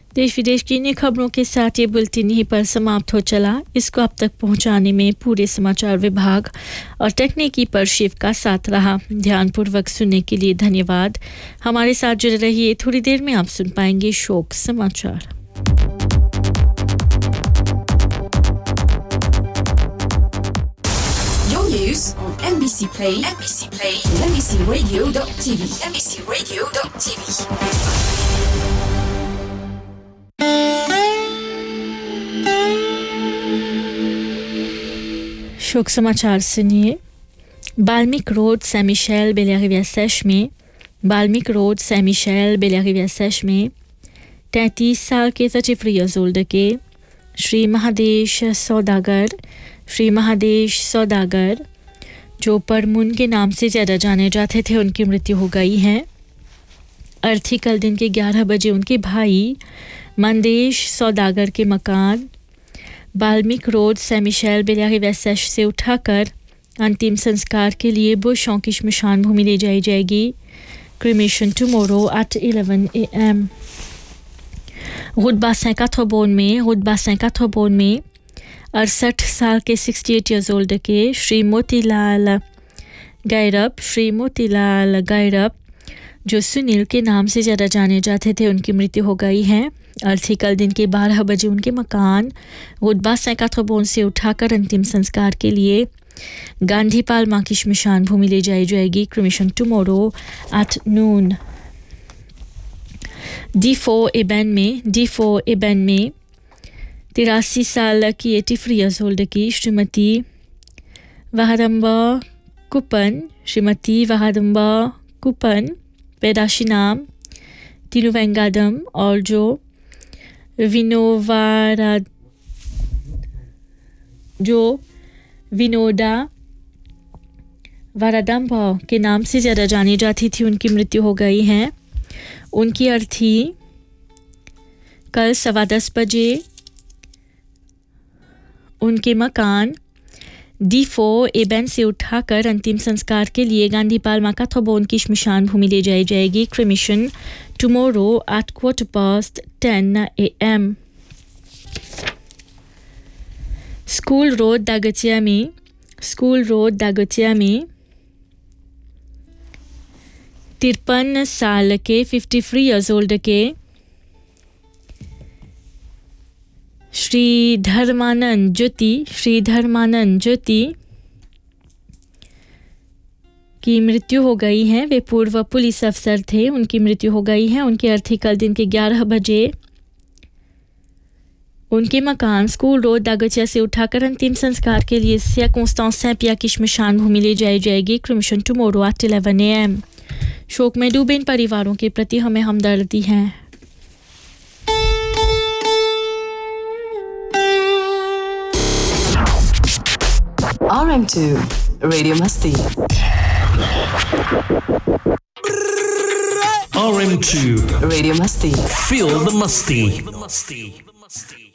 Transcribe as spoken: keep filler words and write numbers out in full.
देश विदेश की इन खबरों के साथ ये बुलेटिन यहीं पर समाप्त हो चला। इसको अब तक पहुंचाने में पूरे समाचार विभाग और तकनीकी पर शिव का साथ रहा। ध्यानपूर्वक सुनने के लिए धन्यवाद। हमारे साथ जुड़े रहिए। थोड़ी देर में आप सुन पाएंगे शोक समाचार। Your news on M B C Play, M B C Play, M B C Radio dot T V, M B C Radio dot T V. शोक समाचार सुनिए। बाल्मिक रोड सेंट मिशेल बेले सेश में बाल्मिक रोड सेंट मिशेल बेले sash में तैंतीस साल के थर्टी इयर्स ओल्ड के श्री महादेश सौदागर श्री महादेश सौदागर जो परमुन के नाम से ज़्यादा जाने जाते थे, उनकी मृत्यु हो गई है। अर्थी कल दिन के ग्यारह बजे उनके भाई मंदेश सौदागर के मकान बाल्मिक रोड सेंट मिशेल बेले सेश से उठाकर अंतिम संस्कार के लिए बुशों की श्मशान भूमि ले जाई जाएगी। Cremation tomorrow at eleven A M. रुतबा सैंकाथोबोन में रुतबा सैंकाथोबोन में अड़सठ साल के अड़सठ इयर्स ओल्ड के श्री मोतीलाल गैरब श्री मोतीलाल गैरब जो सुनील के नाम से ज़्यादा जाने जाते थे, उनकी मृत्यु हो गई है। अर्थी कल दिन के बारह बजे उनके मकान रुतबा सैंकाथोबोन से उठाकर अंतिम संस्कार के लिए गांधी पाल्मा की श्मशान भूमि ले जाई जाएगी। Cremation tomorrow at noon. D four एबेन में डी फोर एबेन में तिरासी साल की एटी इयर्स ओल्ड की श्रीमती वहादम्बा कुपन श्रीमती वहादम्बा कुपन पैदाशी नाम तिरुवेंगादम और जो विनोवारा जो विनोदा वारादम्बा के नाम से ज़्यादा जानी जाती थी, उनकी मृत्यु हो गई है। उनकी अर्थी कल सवा दस बजे उनके मकान डी फोर एबेन से उठाकर अंतिम संस्कार के लिए गांधी पाल्मा काथोबोन की श्मशान भूमि ले जाई जाएगी। Cremation tomorrow at quarter past ten A M. School road दागचिया में स्कूल रोड दागचिया में तिरपन साल के फिफ्टी थ्री इयर्स ओल्ड के श्री धर्मानंद ज्योति श्री धर्मानंद ज्योति की मृत्यु हो गई है। वे पूर्व पुलिस अफसर थे, उनकी मृत्यु हो गई है। उनकी अर्थी कल दिन के ग्यारह बजे उनके मकान स्कूल रोड दागचिया से उठाकर अंतिम संस्कार के लिए सिया कॉन्स्टेंस सैंपिया की श्मशान भूमि ले जाई जाएगी। Cremation tomorrow at eleven A M. शोक में डूबे इन परिवारों के प्रति हमें हमदर्दी है। R M two Radio Masti. R M two Radio Masti. Feel the Musty.